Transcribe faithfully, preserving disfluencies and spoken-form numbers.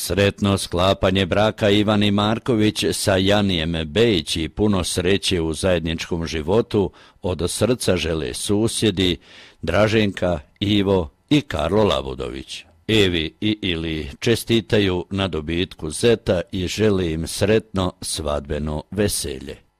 Sretno sklapanje braka Ivani Marković sa Janijem Bejić i puno sreće u zajedničkom životu od srca žele susjedi Draženka, Ivo i Karlo Labudović. Evi i Ili čestitaju na dobitku zeta i žele im sretno svadbeno veselje.